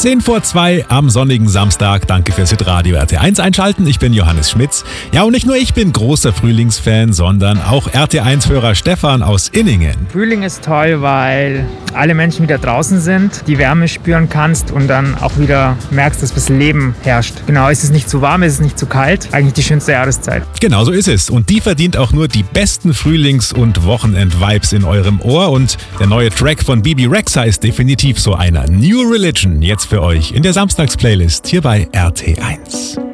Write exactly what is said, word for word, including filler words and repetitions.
zehn vor zwei am sonnigen Samstag. Danke fürs Hitradio R T eins einschalten. Ich bin Johannes Schmitz. Ja, und nicht nur ich bin großer Frühlingsfan, sondern auch R T eins-Hörer Stefan aus Inningen. Frühling ist toll, weil alle Menschen wieder draußen sind, die Wärme spüren kannst und dann auch wieder merkst, dass das Leben herrscht. Genau, es ist nicht zu warm, es ist nicht zu kalt. Eigentlich die schönste Jahreszeit. Genau so ist es. Und die verdient auch nur die besten Frühlings- und Wochenend-Vibes in eurem Ohr. Und der neue Track von Bebe Rexha ist definitiv so einer. New Religion jetzt für euch in der Samstags-Playlist hier bei R T eins.